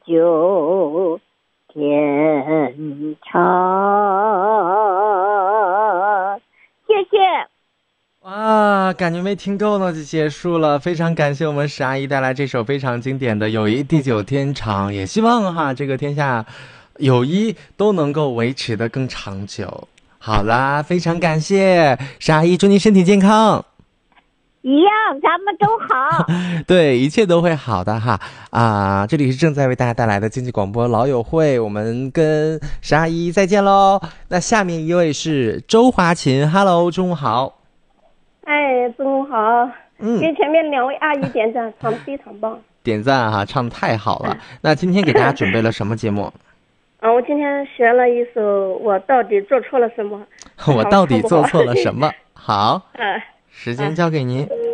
久天长。谢谢。 哇，感觉没听够呢就结束了，非常感谢我们史阿姨带来这首非常经典的《友谊地久天长》，也希望哈这个天下友谊都能够维持得更长久。好啦，非常感谢史阿姨，祝您身体健康。 一样，咱们都好。 对，一切都会好的哈。这里是正在为大家带来的经济广播老友会，我们跟史阿姨再见喽。那下面一位是周华琴 ，Hello， 中午好。 哎，中午好。给前面2位阿姨点赞，唱得非常棒。 点赞哈，唱得太好了。那今天给大家准备了什么节目？ 我今天学了一首《我到底做错了什么》。 我到底做错了什么？好，时间交给您。